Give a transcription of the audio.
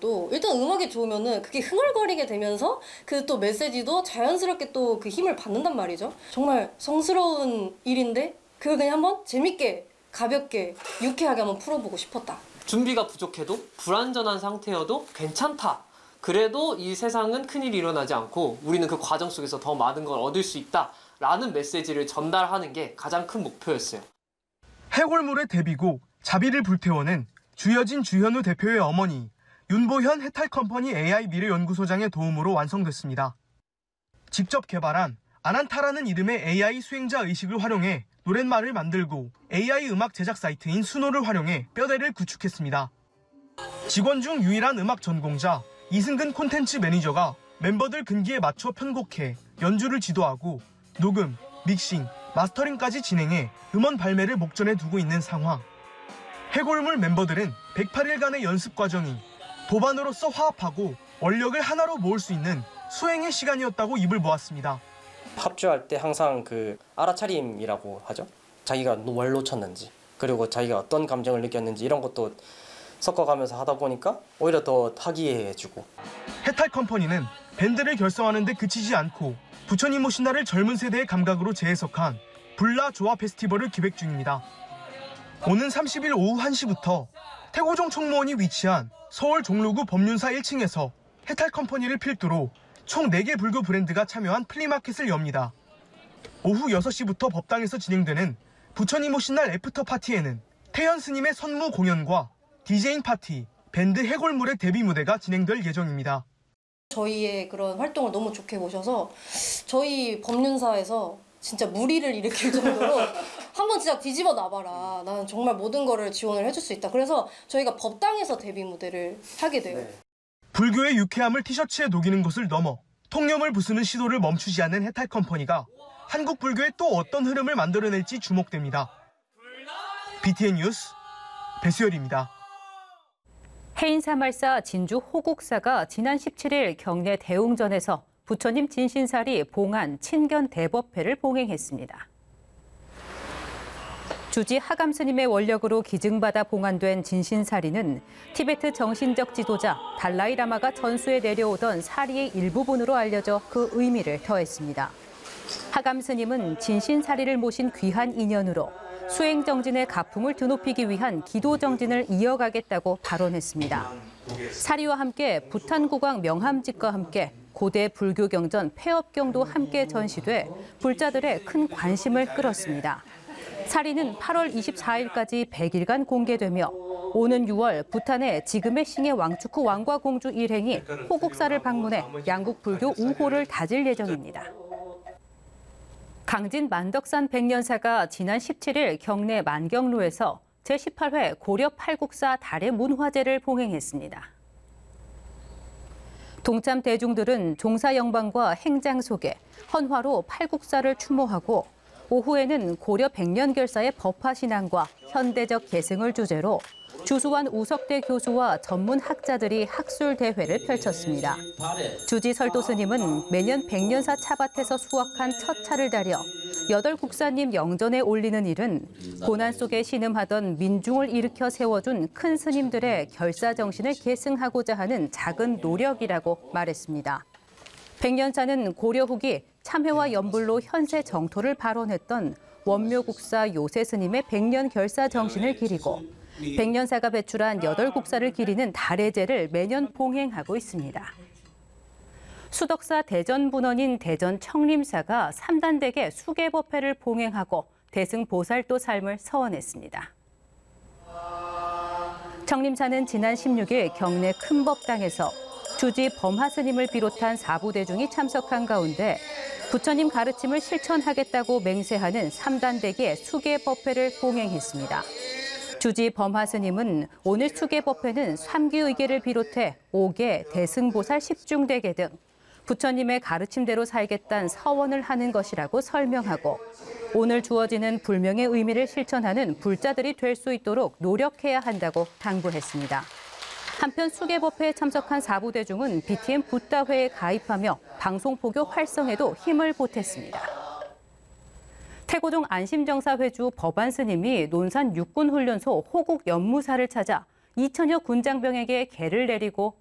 것도 일단 음악이 좋으면은 그게 흥얼거리게 되면서 그 또 메시지도 자연스럽게 또 그 힘을 받는단 말이죠. 정말 성스러운 일인데 그걸 그냥 한번 재밌게 가볍게 유쾌하게 한번 풀어보고 싶었다. 준비가 부족해도 불완전한 상태여도 괜찮다. 그래도 이 세상은 큰일이 일어나지 않고 우리는 그 과정 속에서 더 많은 걸 얻을 수 있다라는 메시지를 전달하는 게 가장 큰 목표였어요. 해골물의 데뷔곡 자비를 불태워는 주여진 주현우 대표의 어머니 윤보현 해탈컴퍼니 AI 미래연구소장의 도움으로 완성됐습니다. 직접 개발한 아난타라는 이름의 AI 수행자 의식을 활용해 노랫말을 만들고 AI 음악 제작 사이트인 수노를 활용해 뼈대를 구축했습니다. 직원 중 유일한 음악 전공자 이승근 콘텐츠 매니저가 멤버들 근기에 맞춰 편곡해 연주를 지도하고 녹음, 믹싱, 마스터링까지 진행해 음원 발매를 목전에 두고 있는 상황. 해골물 멤버들은 108일간의 연습 과정이 도반으로서 화합하고 원력을 하나로 모을 수 있는 수행의 시간이었다고 입을 모았습니다. 합주할 때 항상 그 알아차림이라고 하죠. 자기가 뭘 놓쳤는지 그리고 자기가 어떤 감정을 느꼈는지 이런 것도 섞어가면서 하다 보니까 오히려 더 화기애애해지고. 해탈컴퍼니는 밴드를 결성하는 데 그치지 않고 부처님 오신 날을 젊은 세대의 감각으로 재해석한 불라 조화 페스티벌을 기획 중입니다. 오는 30일 오후 1시부터 태고종 총무원이 위치한 서울 종로구 법륜사 1층에서 해탈컴퍼니를 필두로 총 4개 불교 브랜드가 참여한 플리마켓을 엽니다. 오후 6시부터 법당에서 진행되는 부처님 오신 날 애프터 파티에는 태연 스님의 선무 공연과 디제잉 파티, 밴드 해골물의 데뷔 무대가 진행될 예정입니다. 저희의 그런 활동을 너무 좋게 보셔서 저희 법륜사에서 진짜 무리를 일으킬 정도로 한번 진짜 뒤집어 놔봐라. 나는 정말 모든 거를 지원을 해줄 수 있다. 그래서 저희가 법당에서 데뷔 무대를 하게 돼요. 불교의 유쾌함을 티셔츠에 녹이는 것을 넘어 통념을 부수는 시도를 멈추지 않는 해탈컴퍼니가 한국 불교에 또 어떤 흐름을 만들어낼지 주목됩니다. BTN 뉴스 배수열입니다. 해인사말사 진주 호국사가 지난 17일 경내 대웅전에서 부처님 진신사리 봉안 친견 대법회를 봉행했습니다. 주지 하감 스님의 원력으로 기증받아 봉안된 진신사리는 티베트 정신적 지도자 달라이라마가 전수에 내려오던 사리의 일부분으로 알려져 그 의미를 더했습니다. 하감 스님은 진신사리를 모신 귀한 인연으로 수행정진의 가풍을 드높이기 위한 기도정진을 이어가겠다고 발언했습니다. 사리와 함께 부탄국왕 명함직과 함께 고대 불교 경전 폐업경도 함께 전시돼 불자들의 큰 관심을 끌었습니다. 사리는 8월 24일까지 100일간 공개되며 오는 6월 부탄의 지금의 싱의 왕축후 왕과 공주 일행이 호국사를 방문해 양국 불교 우호를 다질 예정입니다. 강진 만덕산 백년사가 지난 17일 경내 만경로에서 제18회 고려 팔국사 달의 문화제를 봉행했습니다. 동참 대중들은 종사 영방과 행장 속에 헌화로 팔국사를 추모하고 오후에는 고려 백년결사의 법화신앙과 현대적 계승을 주제로 주수환 우석대 교수와 전문 학자들이 학술 대회를 펼쳤습니다. 주지 설도 스님은 매년 백년사 차밭에서 수확한 첫 차를 달여 8국사님 영전에 올리는 일은 고난 속에 신음하던 민중을 일으켜 세워준 큰 스님들의 결사 정신을 계승하고자 하는 작은 노력이라고 말했습니다. 백년사는 고려 후기 참회와 연불로 현세 정토를 발언했던 원묘국사 요새 스님의 백년 결사 정신을 기리고 백년사가 배출한 8국사를 기리는 달해제를 매년 봉행하고 있습니다. 수덕사 대전분원인 대전청림사가 3단댁의 수계법회를 봉행하고 대승보살도 삶을 서원했습니다. 청림사는 지난 16일 경내 큰법당에서 주지 범하스님을 비롯한 4부대중이 참석한 가운데 부처님 가르침을 실천하겠다고 맹세하는 3단댁의 수계법회를 봉행했습니다. 주지 범하스님은 오늘 수계법회는 삼귀의계를 비롯해 5계 대승보살 10중대계 등 부처님의 가르침대로 살겠다는 서원을 하는 것이라고 설명하고 오늘 주어지는 불명의 의미를 실천하는 불자들이 될 수 있도록 노력해야 한다고 당부했습니다. 한편 수계법회에 참석한 4부대중은 BTN 붓다회에 가입하며 방송포교 활성에도 힘을 보탰습니다. 태고종 안심정사회주 법안 스님이 논산 육군훈련소 호국 연무사를 찾아 2천여 군장병에게 계를 내리고